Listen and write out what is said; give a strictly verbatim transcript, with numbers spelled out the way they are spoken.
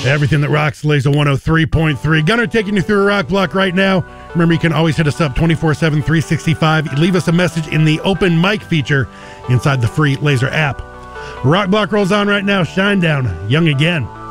Everything that rocks, Laser one oh three point three. Gunner taking you through a rock block right now. Remember, you can always hit us up twenty-four seven, three sixty-five. Leave us a message in the open mic feature inside the free Laser app. Rock block rolls on right now. Shinedown, Young Again.